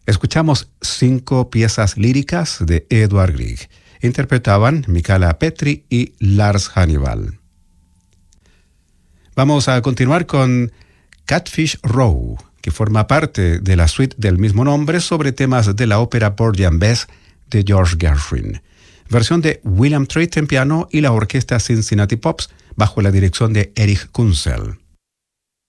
Escuchamos 5 piezas líricas de Edvard Grieg. Interpretaban Michala Petri y Lars Hannibal. Vamos a continuar con Catfish Row, que forma parte de la suite del mismo nombre sobre temas de la ópera Porgy and Bess de George Gershwin. Versión de William Treat en piano y la orquesta Cincinnati Pops bajo la dirección de Erich Kunzel.